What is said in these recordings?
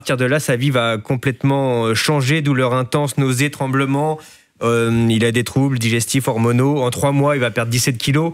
À partir de là, sa vie va complètement changer, douleurs intenses, nausées, tremblements. Il a des troubles digestifs, hormonaux. En 3 mois, il va perdre 17 kilos.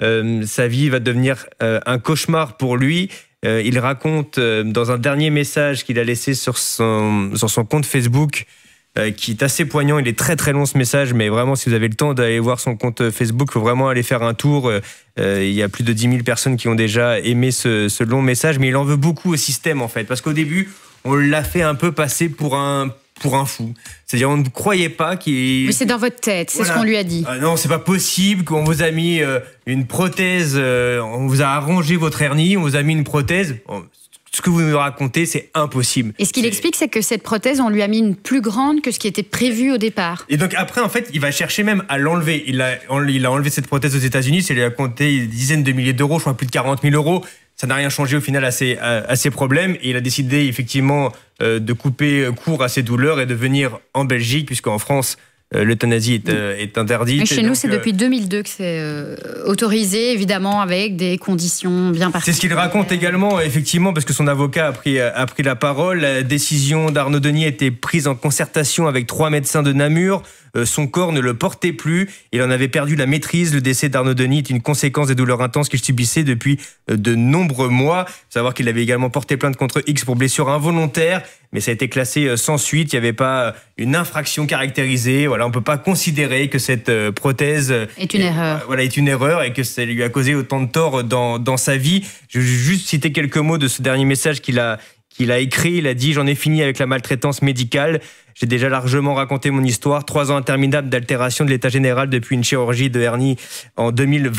Sa vie va devenir un cauchemar pour lui. Il raconte dans un dernier message qu'il a laissé sur son compte Facebook, qui est assez poignant. Il est très très long ce message, mais vraiment si vous avez le temps d'aller voir son compte Facebook, il faut vraiment aller faire un tour. Il y a plus de 10 000 personnes qui ont déjà aimé ce long message, mais il en veut beaucoup au système en fait, parce qu'au début, on l'a fait un peu passer pour un fou. C'est-à-dire, on ne croyait pas qu'il... Mais c'est dans votre tête, c'est ce qu'on lui a dit. Non, c'est pas possible qu'on vous a mis une prothèse, on vous a arrangé votre hernie, on vous a mis une prothèse. Ce que vous nous racontez, c'est impossible. Et ce qu'il explique, c'est que cette prothèse, on lui a mis une plus grande que ce qui était prévu au départ. Et donc après, en fait, il va chercher même à l'enlever. Il a enlevé cette prothèse aux États-Unis, ça lui a coûté des dizaines de milliers d'euros, je crois plus de 40 000 euros. Ça n'a rien changé au final à ses problèmes. Et il a décidé effectivement de couper court à ses douleurs et de venir en Belgique, puisqu'en France, l'euthanasie est interdite. Mais chez nous, c'est depuis 2002 que c'est autorisé, évidemment, avec des conditions bien particulières. C'est ce qu'il raconte également, effectivement, parce que son avocat a pris la parole. La décision d'Arnaud Denis a été prise en concertation avec 3 médecins de Namur. Son corps ne le portait plus. Il en avait perdu la maîtrise. Le décès d'Arnaud Denis est une conséquence des douleurs intenses qu'il subissait depuis de nombreux mois. Il faut savoir qu'il avait également porté plainte contre X pour blessure involontaire, mais ça a été classé sans suite. Il n'y avait pas une infraction caractérisée. Voilà, on ne peut pas considérer que cette prothèse est une erreur. Voilà, est une erreur et que ça lui a causé autant de tort dans sa vie. Je vais juste citer quelques mots de ce dernier message qu'il a écrit. Il a dit « J'en ai fini avec la maltraitance médicale. J'ai déjà largement raconté mon histoire. 3 ans interminables d'altération de l'état général depuis une chirurgie de hernie en 2023. »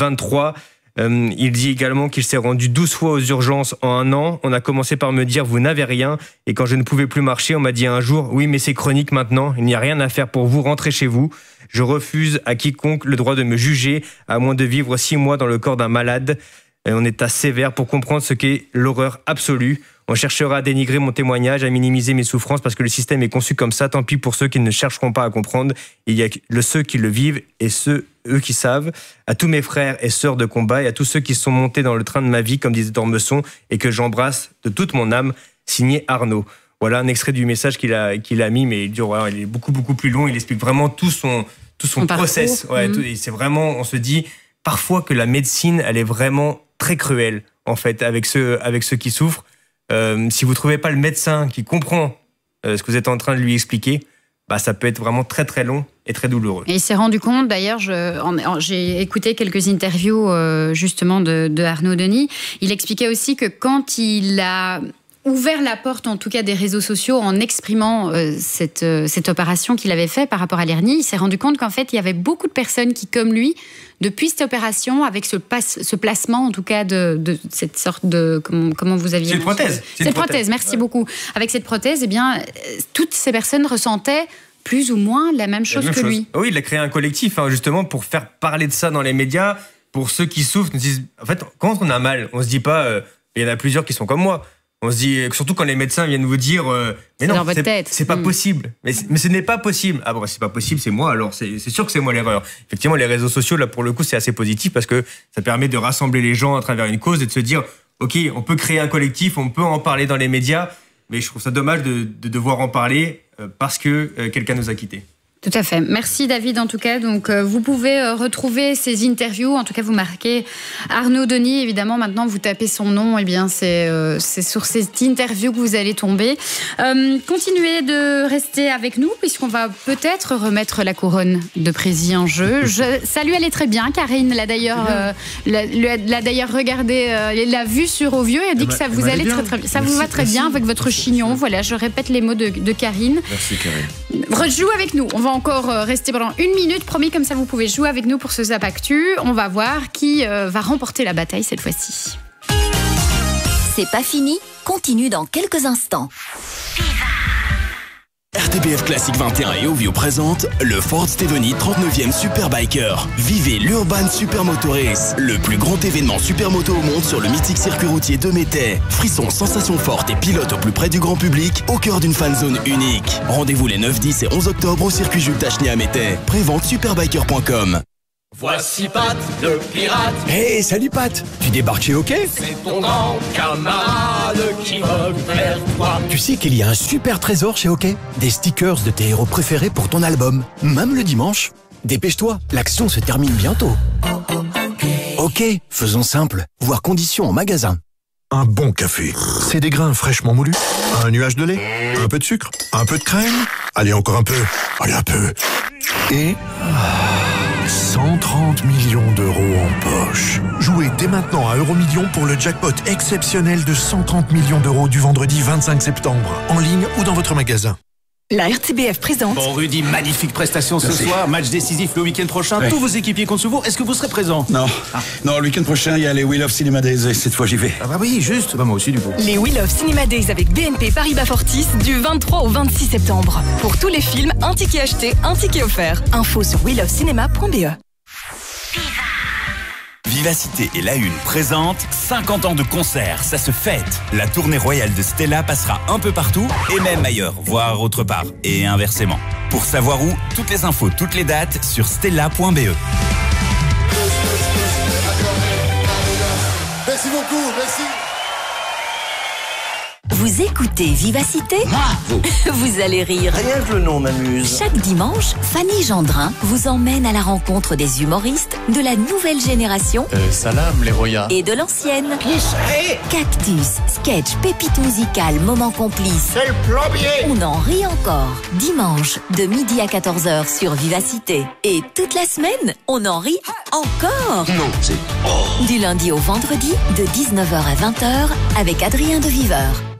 Il dit également qu'il s'est rendu 12 fois aux urgences en 1 an. On a commencé par me dire « Vous n'avez rien ». Et quand je ne pouvais plus marcher, on m'a dit un jour « Oui, mais c'est chronique maintenant. Il n'y a rien à faire pour vous. Rentrez chez vous. Je refuse à quiconque le droit de me juger, à moins de vivre 6 mois dans le corps d'un malade. » Et on est assez sévère pour comprendre ce qu'est l'horreur absolue. On cherchera à dénigrer mon témoignage, à minimiser mes souffrances parce que le système est conçu comme ça. Tant pis pour ceux qui ne chercheront pas à comprendre. Il y a ceux qui le vivent et eux qui savent. À tous mes frères et sœurs de combat et à tous ceux qui sont montés dans le train de ma vie, comme disait Ormesson, et que j'embrasse de toute mon âme, signé Arnaud. Voilà un extrait du message qu'il a mis, mais il est beaucoup, beaucoup plus long. Il explique vraiment tout son process. Ouais, et c'est vraiment, on se dit parfois que la médecine, elle est vraiment très cruelle, en fait, avec ceux qui souffrent. Si vous ne trouvez pas le médecin qui comprend ce que vous êtes en train de lui expliquer, ça peut être vraiment très très long et très douloureux. Et il s'est rendu compte, d'ailleurs, j'ai écouté quelques interviews justement de Arnaud Denis. Il expliquait aussi que quand il a ouvert la porte, en tout cas des réseaux sociaux, en exprimant cette opération qu'il avait faite par rapport à l'hernie, il s'est rendu compte qu'en fait, il y avait beaucoup de personnes qui, comme lui, depuis cette opération, avec ce placement, en tout cas, de cette sorte de... Comment vous aviez... C'est une prothèse. Cette prothèse, merci beaucoup. Avec cette prothèse, eh bien, toutes ces personnes ressentaient plus ou moins la même chose que lui. Oui, il a créé un collectif, justement, pour faire parler de ça dans les médias, pour ceux qui souffrent. En fait, quand on a mal, on se dit pas, il y en a plusieurs qui sont comme moi. On se dit, surtout quand les médecins viennent vous dire mais non, c'est pas possible. Mais ce n'est pas possible. Ah bon, c'est pas possible, c'est moi, alors c'est sûr que c'est moi l'erreur. Effectivement, les réseaux sociaux, là, pour le coup, c'est assez positif parce que ça permet de rassembler les gens à travers une cause et de se dire, OK, on peut créer un collectif, on peut en parler dans les médias, mais je trouve ça dommage de devoir en parler parce que quelqu'un nous a quittés. Tout à fait. Merci David en tout cas. Donc vous pouvez retrouver ces interviews. En tout cas, vous marquez Arnaud Denis. Évidemment, maintenant vous tapez son nom. Eh bien, c'est sur cette interview que vous allez tomber. Continuez de rester avec nous puisqu'on va peut-être remettre la couronne de Prési en jeu. Ça lui allait très bien. Karine l'a d'ailleurs regardé, elle l'a vu sur Au Vieux et a dit que ça vous allait très très bien. Ça vous va très bien avec votre chignon. Voilà, je répète les mots de Karine. Merci Karine. Rejoue avec nous. On va encore rester pendant 1 minute, promis, comme ça vous pouvez jouer avec nous pour ce Zap Actu. On va voir qui va remporter la bataille cette fois-ci. C'est pas fini, continue dans quelques instants. RTBF Classique 21 et Ovio présente le Ford Steveni 39e Superbiker. Vivez l'Urban Supermoto Race, le plus grand événement supermoto au monde sur le mythique circuit routier de Métais. Frissons, sensations fortes et pilote au plus près du grand public, au cœur d'une fan zone unique. Rendez-vous les 9, 10 et 11 octobre au circuit Jules Tacheny à Métais. Prévente superbiker.com. Voici Pat, le pirate. Hey, salut Pat. Tu débarques chez OK? C'est ton grand camarade qui vogue vers toi. Tu sais qu'il y a un super trésor chez OK? Des stickers de tes héros préférés pour ton album, même le dimanche. Dépêche-toi, l'action se termine bientôt. OK, faisons simple. Voir conditions en magasin. Un bon café, c'est des grains fraîchement moulus, un nuage de lait, un peu de sucre, un peu de crème, allez encore un peu, allez un peu, et 130 millions d'euros en poche. Jouez dès maintenant à Euromillions pour le jackpot exceptionnel de 130 millions d'euros du vendredi 25 septembre, en ligne ou dans votre magasin. La RTBF présente. Bon Rudy, magnifique prestation ce soir, match décisif le week-end prochain. Ouais. Tous vos équipiers comptent sur vous. Est-ce que vous serez présent? Non, non, le week-end prochain, il y a les Wheel of Cinema Days et cette fois j'y vais. Ah bah oui, juste. Bah moi aussi du coup. Les Wheel of Cinema Days avec BNP Paribas Fortis du 23 au 26 septembre. Pour tous les films, un ticket acheté, un ticket offert. Info sur wheelofcinema.be. Vivacité et La Une présente 50 ans de concert, ça se fête. La tournée royale de Stella passera un peu partout et même ailleurs, voire autre part, et inversement. Pour savoir où, toutes les infos, toutes les dates sur stella.be. Merci beaucoup, merci. Vous écoutez Vivacité ? Vous allez rire. Rien que le nom m'amuse. Chaque dimanche, Fanny Gendrin vous emmène à la rencontre des humoristes de la nouvelle génération Salam les Roya. et de l'ancienne. Qui c'est? Cactus, sketch, pépite musicale, moment complice. C'est le plombier. On en rit encore. Dimanche, de midi à 14h sur Vivacité. Et toute la semaine, on en rit encore. Non, c'est... Du lundi au vendredi, de 19h à 20h, avec Adrien de Viveur.